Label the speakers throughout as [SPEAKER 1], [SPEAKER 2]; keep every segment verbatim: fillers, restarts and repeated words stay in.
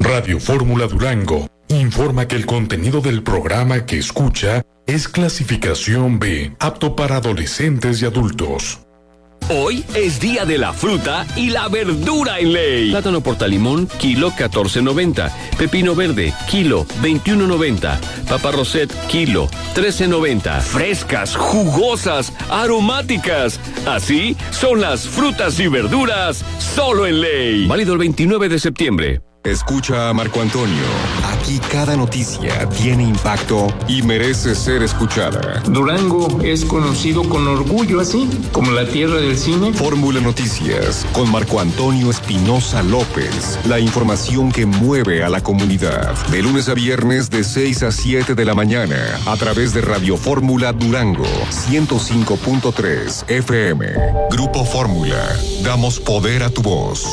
[SPEAKER 1] Radio Fórmula Durango informa que el contenido del programa que escucha es clasificación B, apto para adolescentes y adultos.
[SPEAKER 2] Hoy es día de la fruta y la verdura en ley. Plátano portalimón, kilo catorce noventa. Pepino verde, kilo veintiuno noventa. Papa Roset, kilo trece noventa. Frescas, jugosas, aromáticas. Así son las frutas y verduras solo en ley. Válido el veintinueve de septiembre.
[SPEAKER 3] Escucha a Marco Antonio. Aquí cada noticia tiene impacto y merece ser escuchada.
[SPEAKER 4] Durango es conocido con orgullo así, como la tierra del cine.
[SPEAKER 3] Fórmula Noticias con Marco Antonio Espinosa López. La información que mueve a la comunidad. De lunes a viernes de seis a siete de la mañana a través de Radio Fórmula Durango ciento cinco punto tres F M. Grupo Fórmula. Damos poder a tu voz.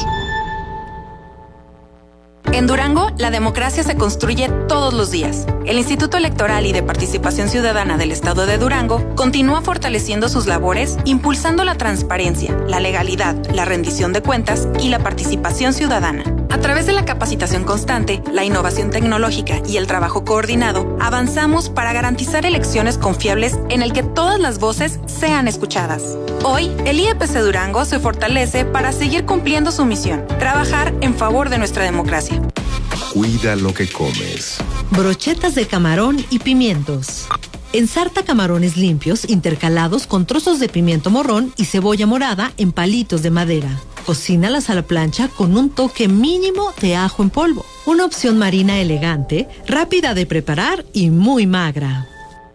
[SPEAKER 5] En Durango, la democracia se construye todos los días. El Instituto Electoral y de Participación Ciudadana del Estado de Durango continúa fortaleciendo sus labores, impulsando la transparencia, la legalidad, la rendición de cuentas y la participación ciudadana. A través de la capacitación constante, la innovación tecnológica y el trabajo coordinado, avanzamos para garantizar elecciones confiables en el que todas las voces sean escuchadas. Hoy, el I E P C Durango se fortalece para seguir cumpliendo su misión, trabajar en favor de nuestra democracia.
[SPEAKER 3] Cuida lo que comes.
[SPEAKER 6] Brochetas de camarón y pimientos. Ensarta camarones limpios intercalados con trozos de pimiento morrón y cebolla morada en palitos de madera. Cocínalas a la plancha con un toque mínimo de ajo en polvo. Una opción marina elegante, rápida de preparar y muy magra.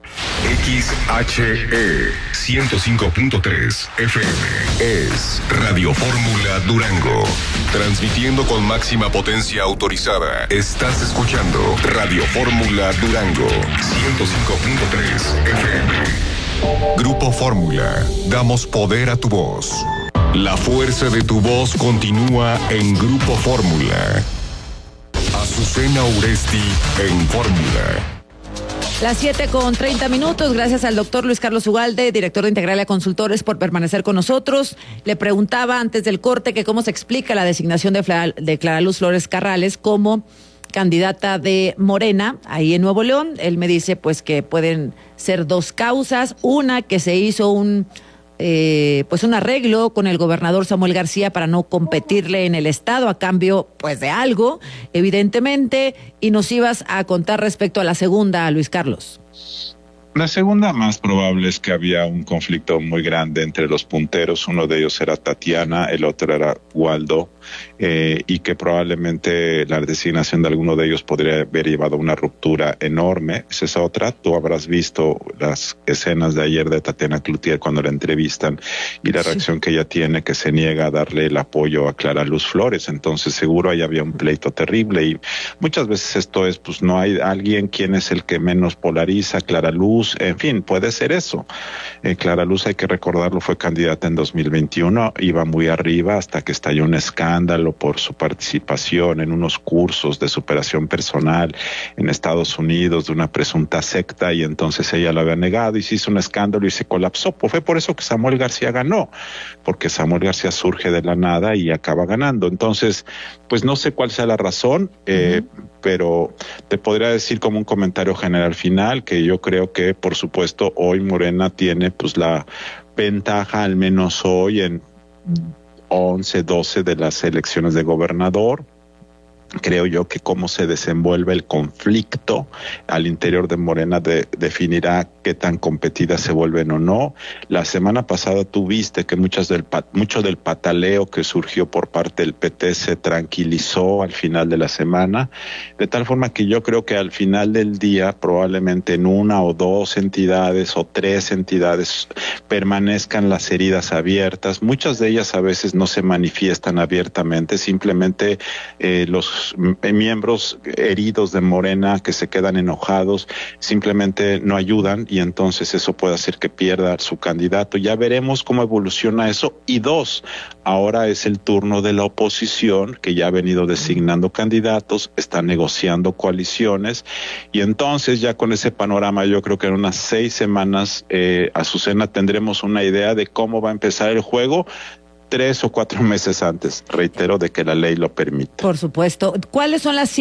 [SPEAKER 3] X H E ciento cinco punto tres F M es Radio Fórmula Durango. Transmitiendo con máxima potencia autorizada. Estás escuchando Radio Fórmula Durango ciento cinco punto tres F M. Grupo Fórmula. Damos poder a tu voz. La fuerza de tu voz continúa en Grupo Fórmula. Azucena Uresti en Fórmula.
[SPEAKER 7] Las siete con treinta minutos, gracias al doctor Luis Carlos Ugalde, director de Integralia Consultores, por permanecer con nosotros. Le preguntaba antes del corte que cómo se explica la designación de, Fla, de Clara Luz Flores Carrales como candidata de Morena, ahí en Nuevo León. Él me dice pues que pueden ser dos causas, una que se hizo un... Eh, pues un arreglo con el gobernador Samuel García para no competirle en el estado a cambio pues de algo, evidentemente, y nos ibas a contar respecto a la segunda, Luis Carlos.
[SPEAKER 8] La segunda más probable es que había un conflicto muy grande entre los punteros, uno de ellos era Tatiana, el otro era Waldo, eh, y que probablemente la designación de alguno de ellos podría haber llevado a una ruptura enorme. Esa es otra. Tú habrás visto las escenas de ayer de Tatiana Cloutier cuando la entrevistan y la reacción sí. que ella tiene, que se niega a darle el apoyo a Clara Luz Flores. Entonces seguro ahí había un pleito terrible y muchas veces esto es, pues no hay alguien quien es el que menos polariza, Clara Luz, en fin, puede ser eso. Eh, Clara Luz, hay que recordarlo, fue candidata en dos mil veintiuno, iba muy arriba hasta que estalló un escándalo por su participación en unos cursos de superación personal en Estados Unidos de una presunta secta y entonces ella lo había negado y se hizo un escándalo y se colapsó. Pues fue por eso que Samuel García ganó, porque Samuel García surge de la nada y acaba ganando. Entonces, pues no sé cuál sea la razón, eh, uh-huh. pero te podría decir como un comentario general final que yo creo que, por supuesto, hoy Morena tiene pues la ventaja, al menos hoy, en once, doce de las elecciones de gobernador. Creo yo que cómo se desenvuelve el conflicto al interior de Morena de, definirá qué tan competidas se vuelven o no. La semana pasada tú viste que muchas del, mucho del pataleo que surgió por parte del P T se tranquilizó al final de la semana, de tal forma que yo creo que al final del día probablemente en una o dos entidades o tres entidades permanezcan las heridas abiertas. Muchas de ellas a veces no se manifiestan abiertamente, simplemente eh, los miembros heridos de Morena que se quedan enojados simplemente no ayudan y entonces eso puede hacer que pierda su candidato. Ya veremos cómo evoluciona eso. Y dos, ahora es el turno de la oposición, que ya ha venido designando candidatos, está negociando coaliciones y entonces ya con ese panorama yo creo que en unas seis semanas eh, Azucena tendremos una idea de cómo va a empezar el juego. Tres o cuatro meses antes, reitero, de que la ley lo permita.
[SPEAKER 7] Por supuesto. ¿Cuáles son las